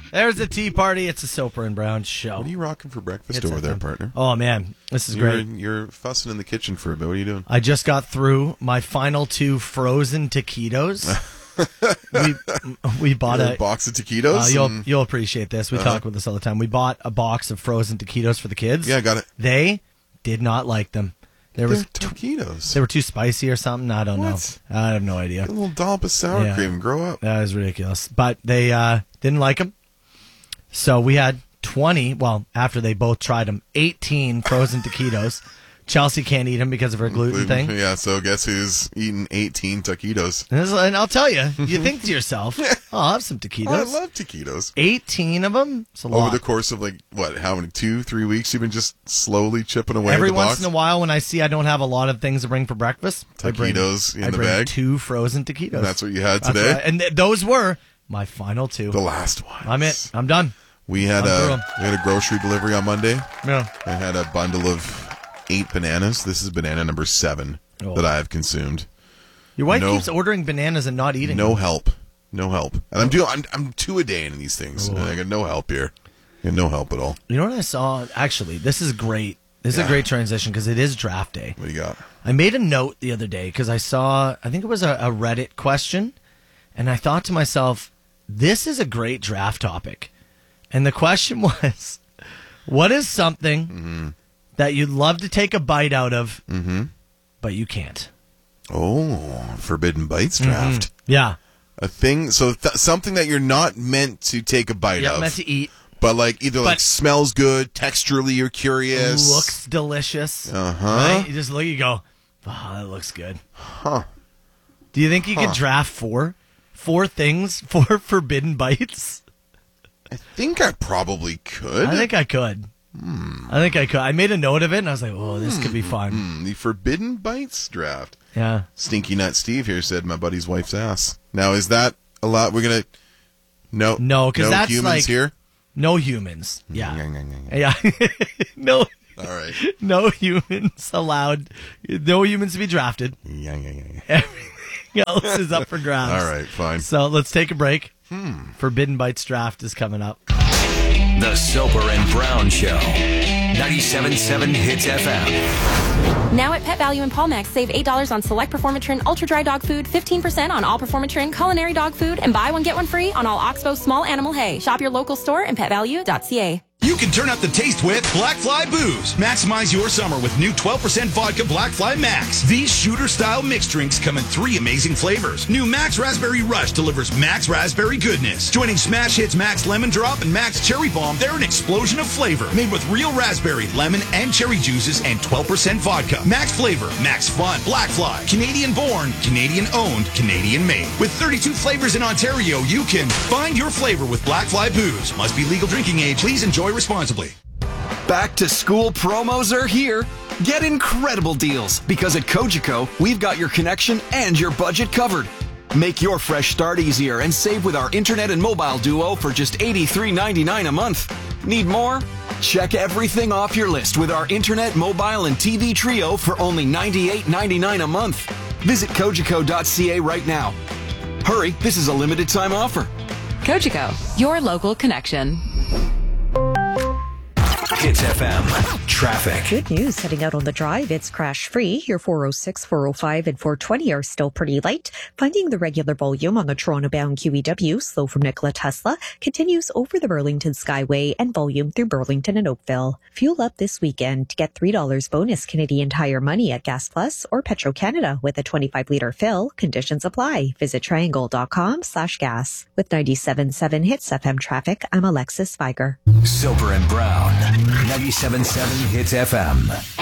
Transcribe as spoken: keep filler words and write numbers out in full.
There's the tea party. It's a Soper and Brown show. What are you rocking for breakfast It's over F there, M. partner? Oh, man. This is You're, great. you're fussing in the kitchen for a bit. What are you doing? I just got through my final two frozen taquitos. we we bought a, a box of taquitos. Uh, you'll and... you'll appreciate this. We Uh-huh. talk about this all the time. We bought a box of frozen taquitos for the kids. Yeah, got it. They did not like them. There They're was taquitos. They were too spicy or something. I don't What? know. I have no idea. Get a little dollop of sour Yeah. cream. Grow up. That is ridiculous. But they uh, didn't like them. So we had twenty. Well, after they both tried them, eighteen frozen taquitos. Chelsea can't eat them because of her gluten thing. Yeah, so guess who's eating eighteen taquitos? And I'll tell you, you think to yourself, oh, I'll have some taquitos. Oh, I love taquitos. eighteen of them? It's a lot. Over the course of, like, what, how many, two, three weeks, you've been just slowly chipping away Every at the once box? in a while, when I see I don't have a lot of things to bring for breakfast, I bring, Taquitos in I the bring bag? two frozen taquitos. And that's what you had That's today? what I- and th- those were my final two. The last one. I'm it. I'm done. We had I'm through a 'em. we had a grocery delivery on Monday. Yeah. I had a bundle of eight bananas. This is banana number seven Oh. that I have consumed. Your wife No- keeps ordering bananas and not eating No them. help. No help. And I'm doing I'm I'm two a day in these things. Oh. And I got no help here. I got no help at all. You know what I saw? Actually, this is great. This is Yeah. a great transition because it is draft day. What do you got? I made a note the other day because I saw, I think it was a, a Reddit question, and I thought to myself, this is a great draft topic. And the question was, what is something Mm-hmm. that you'd love to take a bite out of, Mm-hmm. but you can't? Oh, Forbidden Bites draft. Yeah. A thing, so th- something that you're not meant to take a bite Yeah, of. meant to eat. But like either like But- smells good, texturally you're curious. Looks delicious. Uh-huh. Right? You just look, you go, oh, that looks good. Huh. Do you think you Huh. could draft four? Four things? Four Forbidden Bites? I think I probably could. I think I could. I think I could. I made a note of it, and I was like, oh, this could be fun. Hmm, the Forbidden Bites draft. Yeah. Stinky Nut Steve here said my buddy's wife's ass. Now is that a lot? We're gonna no No, 'cause no that's humans like- here. No humans. Yeah. Yeah, yeah, yeah, Yeah. no. All right. No humans allowed. No humans to be drafted. Yeah, yeah, yeah, yeah. Everything else is up for grabs. All right, fine. So let's take a break. Hmm. Forbidden Bites draft is coming up. The Soper and Brown Show. ninety-seven point seven Hits F M. Now at Pet Value in Palmax, save eight dollars on select Performatrin Ultra Dry Dog Food, fifteen percent on all Performatrin Culinary Dog Food, and buy one get one free on all Oxbow Small Animal Hay. Shop your local store and pet value dot c a. You can turn up the taste with Black Fly Booze. Maximize your summer with new twelve percent vodka Black Fly Max. These shooter-style mixed drinks come in three amazing flavors. New Max Raspberry Rush delivers Max Raspberry goodness. Joining Smash Hits Max Lemon Drop and Max Cherry Bomb, they're an explosion of flavor. Made with real raspberry, lemon, and cherry juices and twelve percent vodka. Max flavor, Max fun. Black Fly. Canadian born, Canadian owned, Canadian made. With thirty-two flavors in Ontario, you can find your flavor with Black Fly Booze. Must be legal drinking age. Please enjoy responsibly. Back to school promos are here. Get incredible deals because at Cogeco, we've got your connection and your budget covered. Make your fresh start easier and save with our internet and mobile duo for just eighty-three ninety-nine a month. Need more? Check everything off your list with our internet, mobile, and T V trio for only ninety-eight ninety-nine a month. Visit Cogeco dot c a right now. Hurry, this is a limited time offer. Cogeco, your local connection. Hits F M. Traffic. Good news heading out on the drive. It's crash free. Your four oh six, four oh five, and four twenty are still pretty light. Finding the regular volume on the Toronto bound Q E W, slow from Nikola Tesla, continues over the Burlington Skyway and volume through Burlington and Oakville. Fuel up this weekend to get three dollars bonus Canadian Tire money at Gas Plus or Petro-Canada with a twenty-five litre fill. Conditions apply. Visit triangle.com slash gas. With ninety-seven point seven Hits F M traffic, I'm Alexis Viger. Soper and Brown. ninety-seven point seven Hits F M.